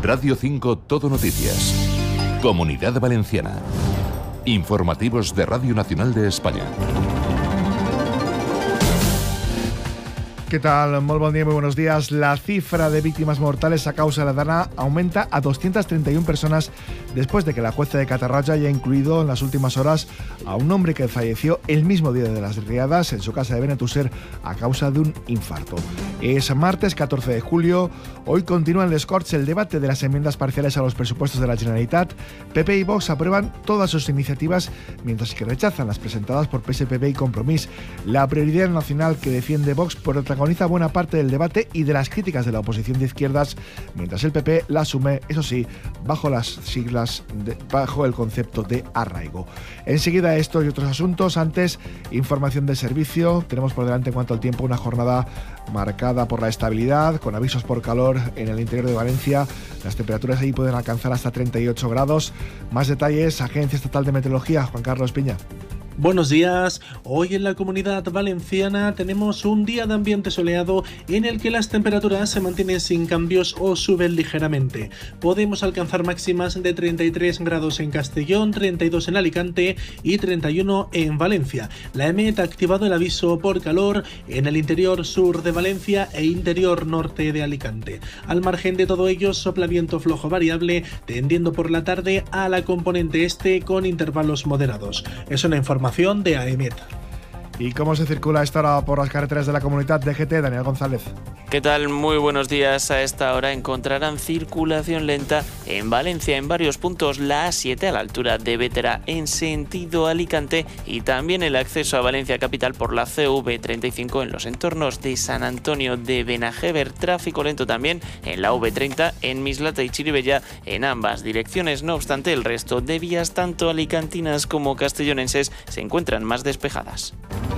Radio 5 Todo Noticias. Comunidad Valenciana. Informativos de Radio Nacional de España. ¿Qué tal? Muy buen día, muy buenos días. La cifra de víctimas mortales a causa de la Dana aumenta a 231 personas después de que la jueza de Catarroja haya incluido en las últimas horas a un hombre que falleció el mismo día de las riadas en su casa de Benetússer a causa de un infarto. Es martes 14 de julio. Hoy continúa en Les Corts el debate de las enmiendas parciales a los presupuestos de la Generalitat. PP y Vox aprueban todas sus iniciativas, mientras que rechazan las presentadas por PSPB y Compromís. La prioridad nacional que defiende Vox protagoniza buena parte del debate y de las críticas de la oposición de izquierdas, mientras el PP la asume, eso sí, bajo las siglas, bajo el concepto de arraigo. Enseguida estos y otros asuntos. Antes, información de servicio. Tenemos por delante en cuanto al tiempo una jornada marcada por la estabilidad, con avisos por calor en el interior de Valencia. Las temperaturas allí pueden alcanzar hasta 38 grados. Más detalles, Agencia Estatal de Meteorología, Juan Carlos Piña. Buenos días. Hoy en la Comunidad Valenciana tenemos un día de ambiente soleado en el que las temperaturas se mantienen sin cambios o suben ligeramente. Podemos alcanzar máximas de 33 grados en Castellón, 32 en Alicante y 31 en Valencia. La EMET ha activado el aviso por calor en el interior sur de Valencia e interior norte de Alicante. Al margen de todo ello, sopla viento flojo variable, tendiendo por la tarde a la componente este con intervalos moderados. Es una información de AEMET. ¿Y cómo se circula a esta hora por las carreteras de la comunidad DGT? Daniel González. ¿Qué tal? Muy buenos días. A esta hora encontrarán circulación lenta en Valencia en varios puntos. La A7 a la altura de Bétera en sentido Alicante y también el acceso a Valencia capital por la CV35 en los entornos de San Antonio de Benajever. Tráfico lento también en la V30 en Mislata y Chirivella en ambas direcciones. No obstante, el resto de vías, tanto alicantinas como castellonenses, se encuentran más despejadas.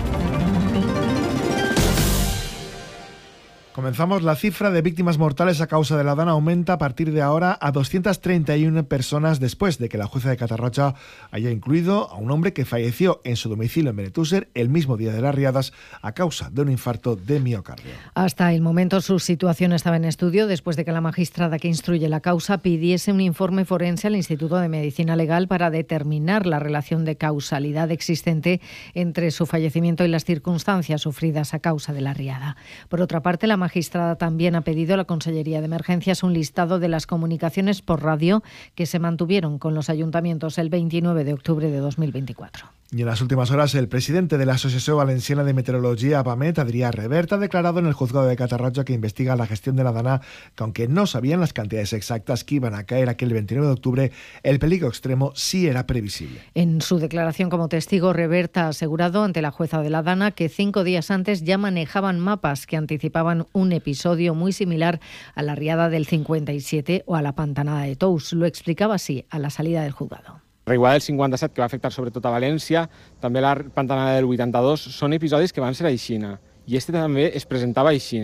Comenzamos. La cifra de víctimas mortales a causa de la Dana aumenta a partir de ahora a 231 personas después de que la jueza de Catarroja haya incluido a un hombre que falleció en su domicilio en Benetússer el mismo día de las riadas a causa de un infarto de miocardio. Hasta el momento su situación estaba en estudio después de que la magistrada que instruye la causa pidiese un informe forense al Instituto de Medicina Legal para determinar la relación de causalidad existente entre su fallecimiento y las circunstancias sufridas a causa de la riada. Por otra parte, la magistrada también ha pedido a la Consellería de Emergencias un listado de las comunicaciones por radio que se mantuvieron con los ayuntamientos el 29 de octubre de 2024. Y en las últimas horas, el presidente de la Asociación Valenciana de Meteorología, APAMET, Adrià Revert, ha declarado en el juzgado de Catarroja que investiga la gestión de la Dana, que aunque no sabían las cantidades exactas que iban a caer aquel 29 de octubre, el peligro extremo sí era previsible. En su declaración como testigo, Revert ha asegurado ante la jueza de la Dana que 5 días antes ya manejaban mapas que anticipaban un episodio muy similar a la riada del 57 o a la pantanada de Tous. Lo explicaba así a la salida del juzgado. La riuada del 57, que va afectar sobretot a València, també la pantanada del 82, són episodis que van ser així, i este també es presentava així.